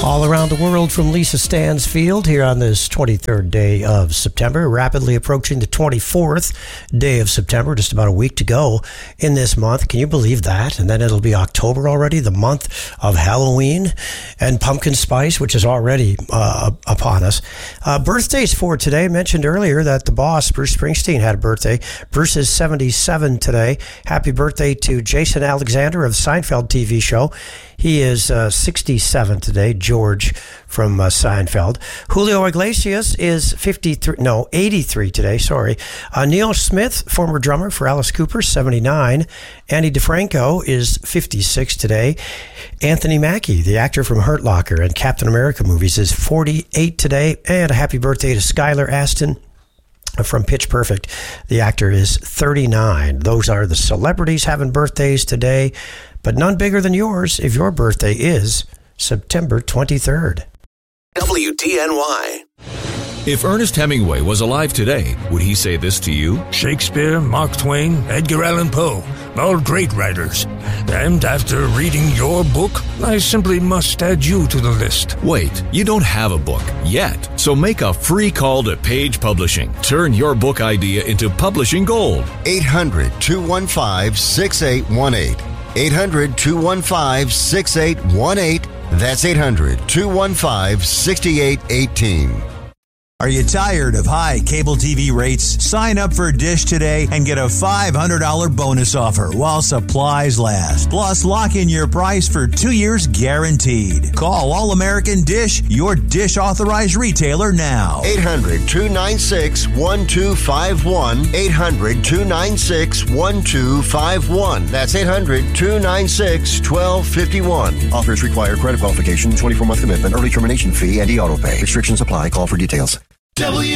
All around the world from Lisa Stansfield here on this 23rd day of September, rapidly approaching the 24th day of September, just about a week to go in this month. Can you believe that? And then it'll be October already, the month of Halloween and pumpkin spice, which is already upon us. Birthdays for today. I mentioned earlier that the boss, Bruce Springsteen, had a birthday. Bruce is 77 today. Happy birthday to Jason Alexander of the Seinfeld TV show. He is 67 today, George from Seinfeld. Julio Iglesias is 83 today, sorry. Neil Smith, former drummer for Alice Cooper, 79. Andy DeFranco is 56 today. Anthony Mackie, the actor from Hurt Locker and Captain America movies, is 48 today. And a happy birthday to Skylar Astin from Pitch Perfect. The actor is 39. Those are the celebrities having birthdays today, but none bigger than yours if your birthday is September 23rd. WDNY. If Ernest Hemingway was alive today, would he say this to you? Shakespeare, Mark Twain, Edgar Allan Poe, all great writers. And after reading your book, I simply must add you to the list. Wait, you don't have a book yet. So make a free call to Page Publishing. Turn your book idea into publishing gold. 800-215-6818. 800-215-6818. That's 800-215-6818. Are you tired of high cable TV rates? Sign up for Dish today and get a $500 bonus offer while supplies last. Plus, lock in your price for 2 years guaranteed. Call All American Dish, your Dish authorized retailer now. 800-296-1251. 800-296-1251. That's 800-296-1251. Offers require credit qualification, 24-month commitment, early termination fee, and e-auto pay. Restrictions apply. Call for details.